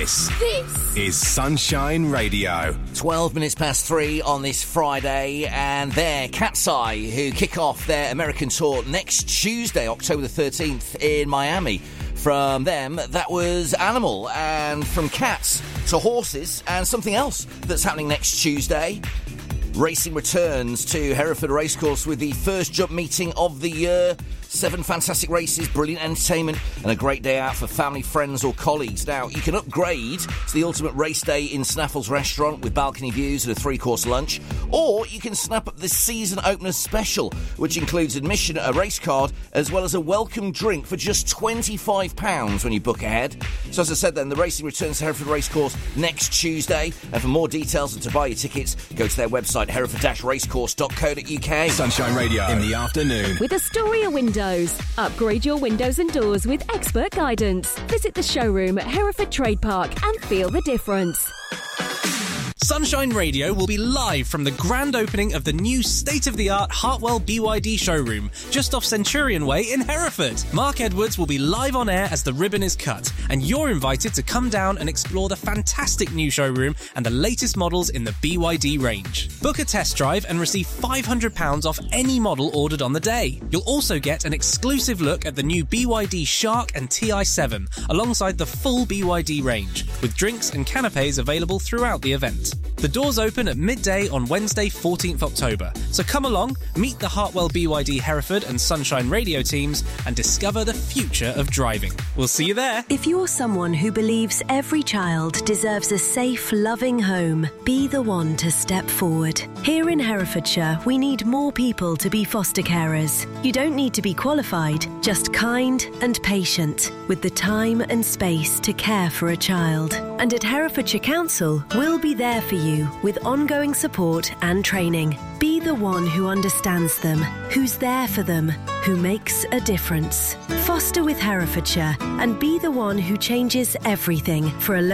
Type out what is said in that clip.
This is Sunshine Radio. 12 minutes past 3 on this Friday, and they're Cat's Eye, who kick off their American tour next Tuesday, October the 13th, in Miami. From them, that was Animal, and from cats to horses, and something else that's happening next Tuesday. Racing returns to Hereford Racecourse with the first jump meeting of the year. 7 fantastic races, brilliant entertainment, and a great day out for family, friends or colleagues. Now, you can upgrade to the ultimate race day in Snaffle's restaurant with balcony views and a 3-course lunch, or you can snap up the season openers special, which includes admission, a race card, as well as a welcome drink for just £25 when you book ahead. So as I said then, the racing returns to Hereford Racecourse next Tuesday, and for more details and to buy your tickets, go to their website, hereford-racecourse.co.uk. Sunshine Radio in the afternoon. With Astoria Windows. Upgrade your windows and doors with expert guidance. Visit the showroom at Hereford Trade Park and feel the difference. Sunshine Radio will be live from the grand opening of the new state-of-the-art Hartwell BYD showroom, just off Centurion Way in Hereford. Mark Edwards will be live on air as the ribbon is cut, and you're invited to come down and explore the fantastic new showroom and the latest models in the BYD range. Book a test drive and receive £500 off any model ordered on the day. You'll also get an exclusive look at the new BYD Shark and TI7, alongside the full BYD range, with drinks and canapes available throughout the event. The doors open at midday on Wednesday, 14th October. So come along, meet the Hartwell BYD Hereford and Sunshine Radio teams and discover the future of driving. We'll see you there. If you're someone who believes every child deserves a safe, loving home, be the one to step forward. Here in Herefordshire, we need more people to be foster carers. You don't need to be qualified, just kind and patient, with the time and space to care for a child. And at Herefordshire Council, we'll be there for you with ongoing support and training. Be the one who understands them, who's there for them, who makes a difference. Foster with Herefordshire and be the one who changes everything for a